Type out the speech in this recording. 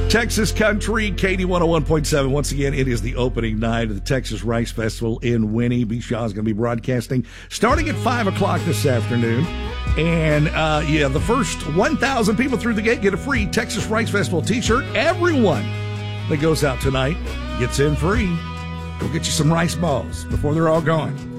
Texas Country, KD 101.7. Once again, it is the opening night of the Texas Rice Festival in Winnie. B. Shaw is going to be broadcasting starting at 5 o'clock this afternoon. And, the first 1,000 people through the gate get a free Texas Rice Festival t-shirt. Everyone that goes out tonight gets in free. Go get you some rice balls before they're all gone.